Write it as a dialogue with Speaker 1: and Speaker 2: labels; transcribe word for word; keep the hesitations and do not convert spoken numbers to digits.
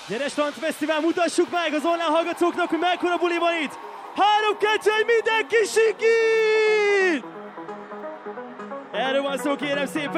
Speaker 1: Gyere Strandfesztivál, mutassuk meg az online hallgatóknak, hogy mekkora buli van itt! három kettő egy mindenki sikít! Erről van szó, kérem szépen!